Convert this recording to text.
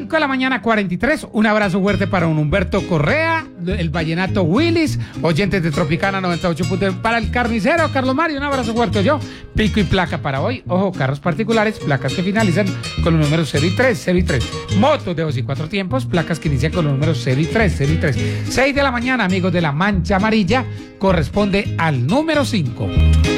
5 de la mañana, 43. Un abrazo fuerte para un Humberto Correa, el Vallenato Willis, oyentes de Tropicana 98. Para el carnicero Carlos Mario, un abrazo fuerte yo. Pico y placa para hoy. Ojo, carros particulares, placas que finalizan con los números 0 y 3, 0 y 3. Motos de 2 y 4 tiempos, placas que inician con los números 0 y 3, 0 y 3. 6 de la mañana, amigos de la Mancha Amarilla, corresponde al número 5.